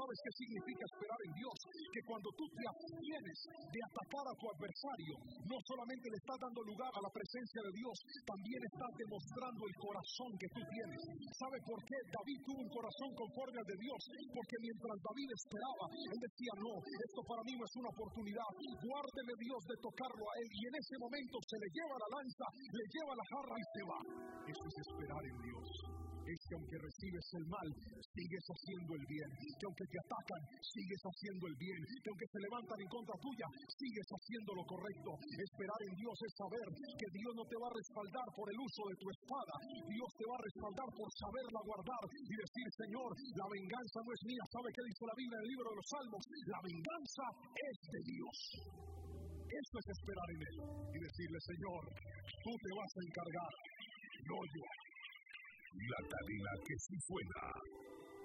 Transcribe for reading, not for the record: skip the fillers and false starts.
¿Sabes qué significa esperar en Dios? Que cuando tú te abstienes de atacar a tu adversario, no solamente le estás dando lugar a la presencia de Dios, también estás demostrando el corazón que tú tienes. ¿Sabe por qué David tuvo un corazón conforme al de Dios? Porque mientras David esperaba, él decía, no, esto para mí no es una oportunidad, guárdeme Dios de tocarlo a él, y en ese momento se le lleva la lanza, le lleva la jarra y se va. Eso es esperar en Dios. Es que aunque recibes el mal, sigues haciendo el bien. Que aunque te atacan, sigues haciendo el bien. Que aunque se levantan en contra tuya, sigues haciendo lo correcto. Esperar en Dios es saber que Dios no te va a respaldar por el uso de tu espada. Dios te va a respaldar por saberla guardar y decir, Señor, la venganza no es mía. ¿Sabe qué dice la Biblia en el libro de los Salmos? La venganza es de Dios. Eso es esperar en Él y decirle, Señor, tú te vas a encargar, no yo. La cadena que sí suena.